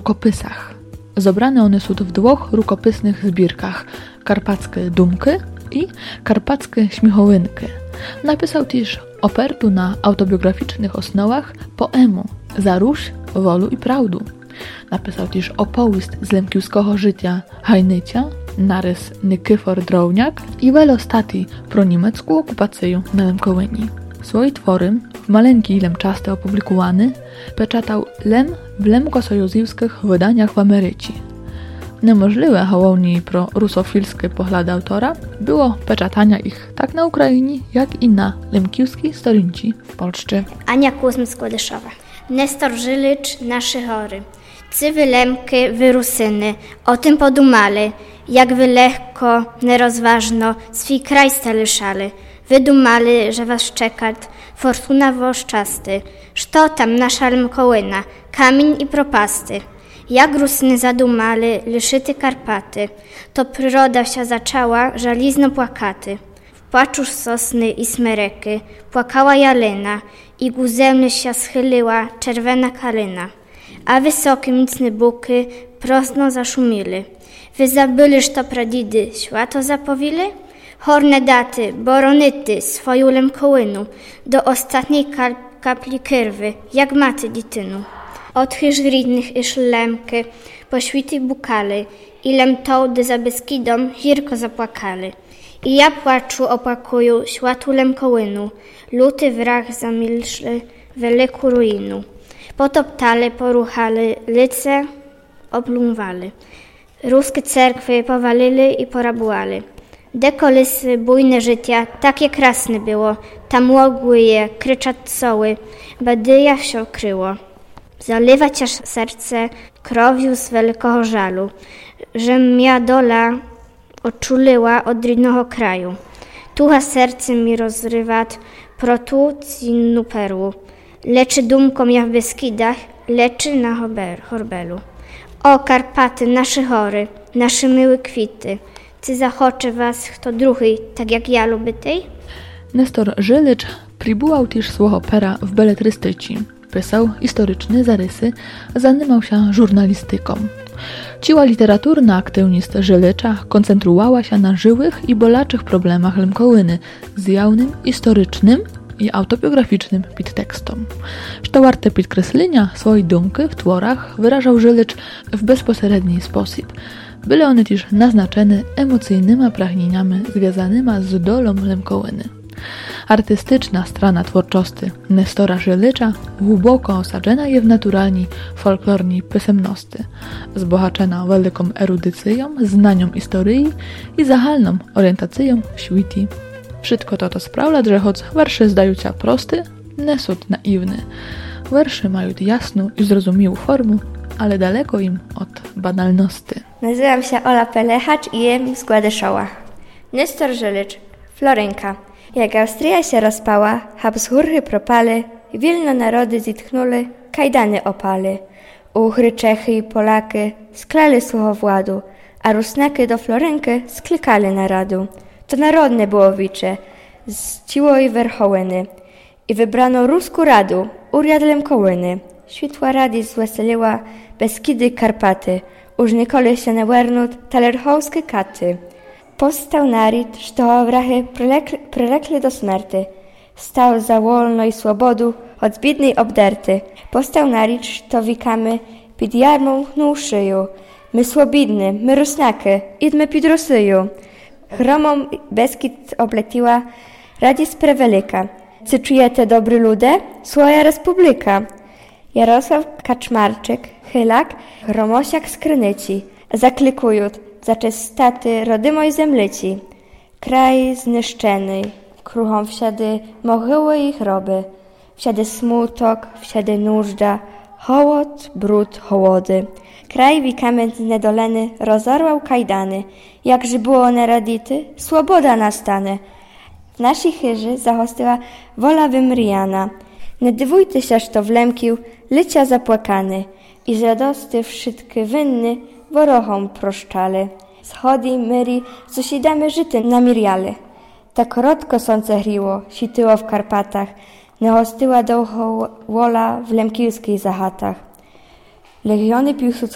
rukopysach. Zebrane one są w dwóch rukopysnych zbirkach Karpackie Dumky i Karpackie Śmiechowynki. Napisał też opertu na autobiograficznych osnowach poemu Za Ruś, Wolu i Prawdu. Napisał też opołyst z lemkiewskiego życia Hajnycia, narys Nykyfor Drowniak i wiele statii pro niemiecką okupację na Lemkołyni. Swoje twory, w maleńki lemczaste opublikowany, peczatał lem w lemkosojuzowskich wydaniach w Ameryce. Niemożliwe hołowni pro rusofilskie poglądy autora było peczatania ich tak na Ukrainie, jak i na lemkiewskiej stolinci w Polsce. Ania Kuzmyk-Składyszowa. Nestor Żylicz, naszy chory. Wy lemky, wy Rusyny, o tym podumali, jak wy lekko, nerozważno, swój kraj staliszali. Wy dumali, że was czeka fortuna woszczasty. Szto tam nasza Lemkołyna, kamień i propasty. Jak Rusyny zadumali, lyszyty Karpaty, to przyroda się zaczęła żalizno płakaty. W płaczu sosny i smereky płakała Jalena i ku zemlі się schyliła czerwona kalina. A wysokie, micne buky prosno zaszumili. Wy zabyli, że to pradzidy świato zapowili? Horne daty, boronyty, swoją Lemkołynu, do ostatniej kapli krwi, jak maty ditynu. Odchyż rідних i szlemky, po świty bukali, ilem tołdy za Beskidą hirko zapłakali. I ja płaczu opłakuju światu Lemkołynu, luty wrach zamilszy wielku ruinu. Potoptali, poruchali, lice oplumwali. Ruskie cerkwy powalili i porabuali. Dekolysy, bujne życia, takie krasne było, tam łogły kryczać soły, badyja się kryło. Zalewać aż serce krowiu z wielkiego żalu, że mia dola oczuliła od rідного kraju. Tucha serce mi rozrywać protu cinnu perłu, leczy dumką ja w Beskidach, leczy na Horbelu. O Karpaty, nasze chory, nasze miłe kwity, Ty zachocze was kto drugi, tak jak ja lubię tej? Nestor Żylicz przybywał też swojego pera w beletrystyci. Pisał historyczne zarysy, zanimał się żurnalistyką. Ciła literaturna aktywność Żylicza koncentrowała się na żywych i bolaczych problemach Lemkołyny z jawnym, historycznym i autobiograficznym podtekstom. Co warte podkreślenia, swoje dumki w tworach wyrażał Żylicz w bezpośredni sposób. Były one też naznaczone emocjonalnymi pragnieniami związanymi z dolą Lemkołyny. Artystyczna strona twórczości Nestora Żylicza głęboko osadzona jest w naturalnej folklornej pisemności, zbohaczona wielką erudycją, znaniem historii i zahalną orientacją w świecie. Wszystko to sprawia, że choć wiersze zdają się prosty, nie są naiwne. Wiersze mają jasną i zrozumiałą formę, ale daleko im od banalności. Nazywam się Ola Pelechacz i jem z Gładyszowa. Nestor Żylicz, Florynka. Jak Austria się rozpała, Habsburgy propali, wilno narody zitchnuli, kajdany opali. Uchry, Czechy i Polaki sklali słuchowładu, a Rusnaki do Florynki sklikali naradu. To narodne było wicze, z ciło i werchołyny. I wybrano rusku radu, uriad Lemkołyny. Światła rady zweseliła Beskidy Karpaty, už nikoli się nie wernut talerchowskie katy. Postał narid, što wrachy prylekli do smrty. Stał za wolno i swobodu od zbidnej obderty. Postał narid, što wikamy pід jarmą hnął szyju. My swobidny, my Rusnaki, idmy pід Rosyju. Chromą Beskid obletiła radis prewelika. Czy czujecie dobry ludzie? Swoja republika. Jarosław Kaczmarczyk, Chylak, Chromosiak z Krynyci. Zaklikują, zaczę staty rodymoj zemlyci. Kraj zniszczony, kruchom wsiady mohyły i chroby. Wsiady smutok, wsiady nużda, hołod, brud, hołody. Kraj wikamy nedoleny rozorwał kajdany. Jakże było neradity, swoboda nastane. W naszej chyży zahostyła wola wymrijana. Nie dywujcie się, że to wlemkił, lycia zapłakany. I z radosty wszystkie winny worochom proszczale. Schody, myri, sąsiadami żyty namiriale. Tak krótko słońce hriło, sityło w Karpatach. Nie hostyła wola w lemkiewskich zachatach. Legiony